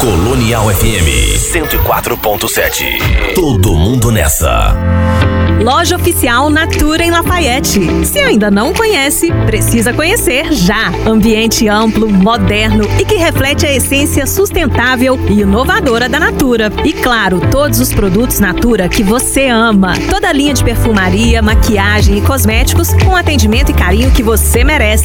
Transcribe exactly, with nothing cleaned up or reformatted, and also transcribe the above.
Colonial F M cento e quatro ponto sete. Todo mundo nessa. Loja oficial Natura em Lafayette. Se ainda não conhece, precisa conhecer já. Ambiente amplo, moderno e que reflete a essência sustentável e inovadora da Natura. E claro, todos os produtos Natura que você ama. Toda a linha de perfumaria, maquiagem e cosméticos com atendimento e carinho que você merece.